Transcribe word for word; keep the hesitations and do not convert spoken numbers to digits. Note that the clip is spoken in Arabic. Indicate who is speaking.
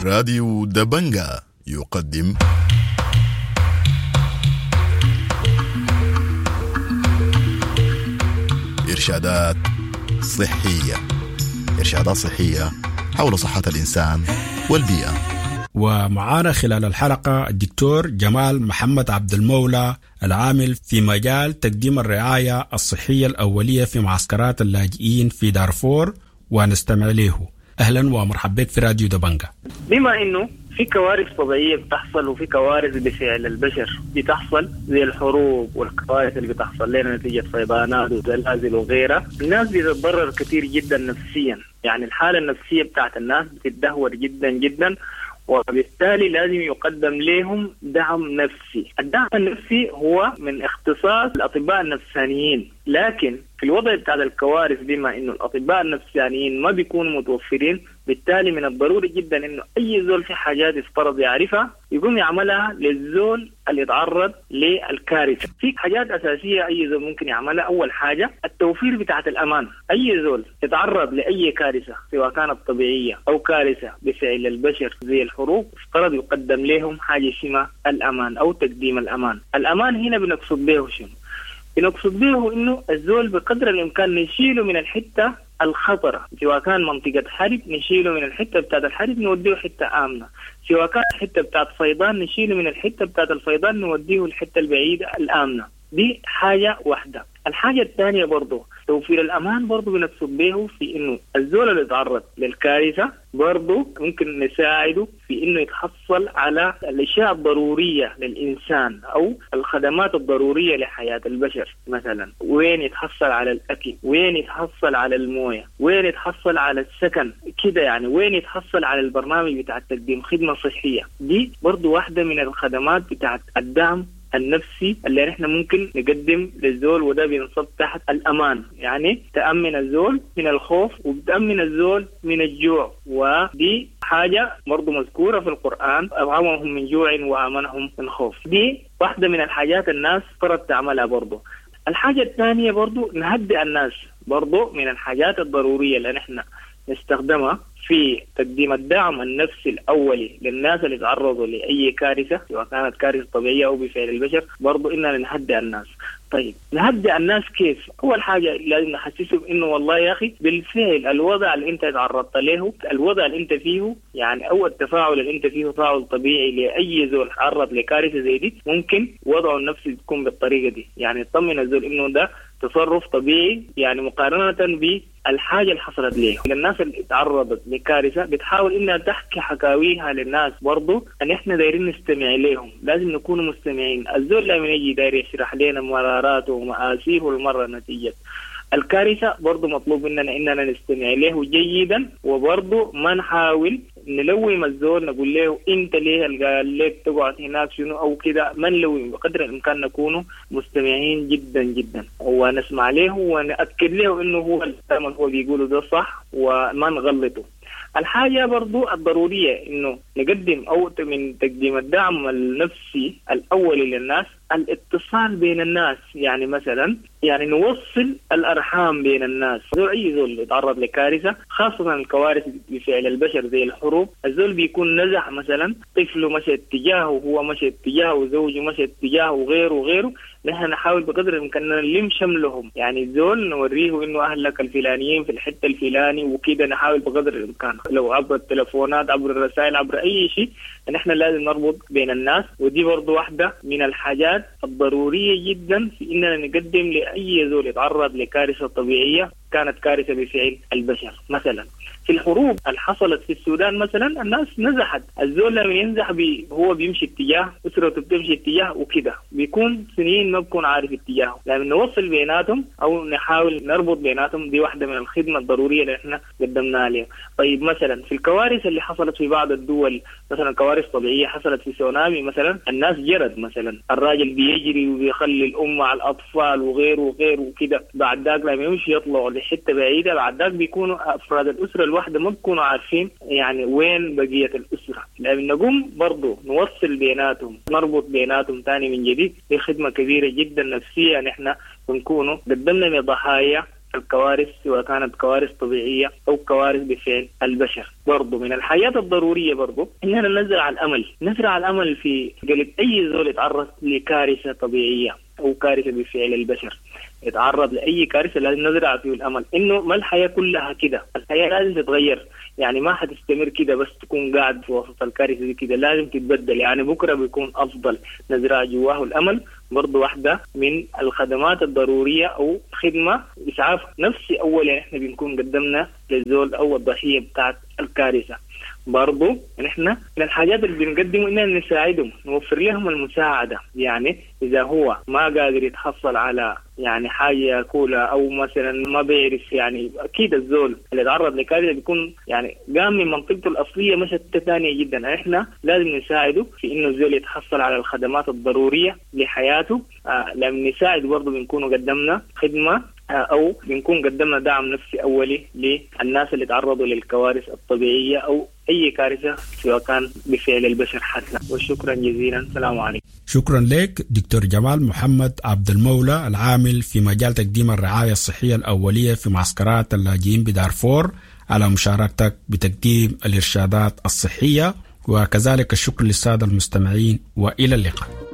Speaker 1: راديو دبنجا يقدم إرشادات صحية إرشادات صحية حول صحة الإنسان والبيئة.
Speaker 2: ومعانا خلال الحلقة الدكتور جمال محمد عبد المولى العامل في مجال تقديم الرعاية الصحية الأولية في معسكرات اللاجئين في دارفور، ونستمع له. أهلا ومرحبا بك في راديو دبنجا.
Speaker 3: بما إنه في كوارث طبيعية بتحصل وفي كوارث بفعل البشر بتحصل زي الحروب والكوارث اللي بتحصل لنا نتيجة فيضانات وزلازل وغيرها، الناس بتتضرر كثير جدا نفسيا، يعني الحالة النفسية بتاعت الناس بتتدهور جدا جدا، وبالتالي لازم يقدم لهم دعم نفسي. الدعم النفسي هو من اختصاص الأطباء النفسانيين، لكن في الوضع بتاع الكوارث بما إنه الأطباء النفسانيين ما بيكونوا متوفرين، بالتالي من الضروري جدا إنه أي زول في حاجات يفترض يعرفها يقوم يعملها للزول اللي يتعرض للكارثة. في حاجات أساسية أي زول ممكن يعملها. أول حاجة التوفير بتاعة الأمان. أي زول يتعرض لأي كارثة سواء كانت طبيعية أو كارثة بفعل البشر زي الحروب، افترض يقدم لهم حاجة اسمها الأمان أو تقديم الأمان. الأمان هنا بنقصد به شنو؟ بنقصد به إنه الزول بقدر الإمكان نشيله من الحتة الخطرة، سواء كان منطقة حرب نشيله من الحتة بتاعت الحرب نوديه حتة آمنة، سواء كان الحتة بتاعت فيضان نشيله من الحتة بتاعت الفيضان نوديه الحتة البعيدة الآمنة. دي حاجة واحدة. الحاجة الثانية برضو توفير الأمان، برضو بنقصد به في إنه الزول اللي يتعرض للكارثة برضو ممكن نساعده في إنه يتحصل على الأشياء الضرورية للإنسان أو الخدمات الضرورية لحياة البشر. مثلا وين يتحصل على الأكل، وين يتحصل على الموية، وين يتحصل على السكن كده، يعني وين يتحصل على البرنامج بتاع تقديم خدمة صحية. دي برضو واحدة من الخدمات بتاع الدعم النفسي اللي نحن ممكن نقدم للزول، وده بينصب تحت الأمان، يعني تأمن الزول من الخوف وبتأمن الزول من الجوع، ودي حاجة برضو مذكورة في القرآن، أطعمهم من جوع وآمنهم من خوف. دي واحدة من الحاجات الناس فرض تعملها. برضو الحاجة الثانية برضو نهدئ الناس، برضو من الحاجات الضرورية اللي نحن نستخدمها في تقديم الدعم النفسي الأولي للناس اللي تعرضوا لأي كارثة سواء كانت كارثة طبيعية أو بفعل البشر، برضو إننا نهدئ الناس. طيب نهدئ الناس كيف؟ أول حاجة لازم نحسسهم إنه والله يا أخي بالفعل الوضع اللي أنت تعرضت له، الوضع اللي أنت فيه، يعني أول التفاعل اللي أنت فيه تفاعل طبيعي لأي زول تعرض لكارثة زي دي، ممكن وضعه النفسي تكون بالطريقة دي، يعني تطمن الزول إنه ده تصرف طبيعي، يعني مقارنة بالحاجة اللي حصلت له. الناس اللي تعرضت لكارثة بتحاول إنها تحكي حكاويها للناس، برضو أن إحنا دايرين نستمع لهم، لازم نكون مستمعين. الزول لما يجي داير يشرح لنا مراراته ومآسيه المرة نتيجة الكارثة، برضو مطلوب إننا إننا نستمع له جيدا، وبرضو ما نحاول نلوم الزول نقول له انت ليه قال لك تقعد هناك شنو او كده. ما نلوم، بقدر الامكان نكون مستمعين جدا جدا ونسمع له ونأكد له انه هو الكلام اللي هو بيقوله ده صح وما نغلطه. الحاجة برضو الضرورية انه نقدم او من تقديم الدعم النفسي الاولي للناس الاتصال بين الناس، يعني مثلا يعني نوصل الارحام بين الناس. زول اي زول يتعرض لكارثة، خاصة الكوارث بفعل البشر زي الحروب، الزول بيكون نزح مثلا طفله مشى اتجاهه، هو مشى اتجاهه، زوجه مشى اتجاهه، وغيره وغيره. نحن نحاول بقدر الامكان نلم شملهم، يعني الزول نوريه انه اهلك الفلانيين في الحته الفلاني وكده. نحاول بقدر الامكان لو عبر التلفونات، عبر الرسائل، عبر اي شيء، نحن لازم نربط بين الناس. ودي برضو واحده من الحاجات الضروريه جدا في اننا نقدم لاي زول يتعرض لكارثه طبيعيه كانت كارثه بفعل البشر. مثلا في الحروب اللي حصلت في السودان مثلا، الناس نزحت، الزول لما ينزح بي هو بيمشي اتجاه، أسرته بتمشي اتجاه وكده، بيكون سنين ما بكون عارف اتجاهه. لما نوصل بيناتهم أو نحاول نربط بيناتهم، دي واحدة من الخدمة الضرورية اللي احنا قدمناها لهم. طيب مثلا في الكوارث اللي حصلت في بعض الدول، مثلا كوارث طبيعية حصلت في سونامي مثلا، الناس جرد مثلا، الراجل بيجري وبيخلي الأم مع الأطفال وغيره وغيره وكده، بعد ذاك لما يمشي يطلعوا لحتة بعيدة، بعد ذاك بيكونوا أفراد الأسرة واحدة ما بكونوا عارفين يعني وين بقية الأسرة. لأن نقوم برضو نوصل بيناتهم، نربط بيناتهم تاني من جديد، دي خدمة كبيرة جدا نفسية نحن بنكونوا قدمنا من ضحايا الكوارث سواء كانت كوارث طبيعية أو كوارث بفعل البشر. برضو من الحاجات الضرورية برضو إننا نزرع الأمل، نزرع الأمل في قلب أي زول يتعرض لكارثة طبيعية أو كارثة بفعل البشر، يتعرض لأي كارثة لازم نزرع فيه الأمل إنه ما الحياة كلها كده، الحياة لازم تتغير، يعني ما حتستمر كده بس تكون قاعد في وسط الكارثة دي كده، لازم تتبدل، يعني بكرة بيكون أفضل. نزرع جواه الأمل برضو واحدة من الخدمات الضرورية أو خدمة إسعاف نفسي أولا إحنا بنكون قدمنا للزول أو الضحية بتاعت الكارثة. برضو نحن من الحاجات اللي بنقدمه إننا نساعدهم، نوفر لهم المساعدة، يعني إذا هو ما قادر يتحصل على يعني حاجة كولا أو مثلا ما بيعرف، يعني أكيد الزول اللي تعرض لكارثة بيكون يعني قام من منطقته الأصلية مشتى ثانية جدا، إحنا لازم نساعده في إنه الزول يتحصل على الخدمات الضرورية لحياته. آه لما نساعد برضو بنكون قدمنا خدمة أو بنكون قدمنا دعم نفسي أولي للناس اللي تعرضوا للكوارث الطبيعية أو أي كارثة سواء كان بفعل البشر حتى. وشكرا جزيلا، السلام عليكم.
Speaker 2: شكرا لك دكتور جمال محمد عبد المولى، العامل في مجال تقديم الرعاية الصحية الأولية في معسكرات اللاجئين بدارفور، على مشاركتك بتقديم الإرشادات الصحية. وكذلك الشكر للسادة المستمعين، وإلى اللقاء.